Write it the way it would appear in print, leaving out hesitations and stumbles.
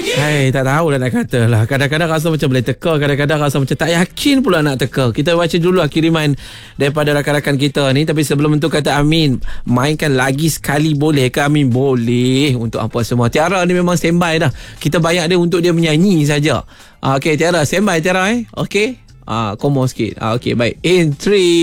Hai, tak tahulah nak kata lah. Kadang-kadang rasa macam boleh teka, kadang-kadang rasa macam tak yakin pula nak teka. Kita baca dulu lah kiriman daripada rakan-rakan kita ni. Tapi sebelum itu kata Amin, mainkan lagi sekali boleh ke Amin? Boleh untuk apa semua. Tiara ni memang standby dah. Kita bayar dia untuk dia menyanyi saja. Okey Tiara, standby Tiara Okey. Komo sikit. Okey baik. In 3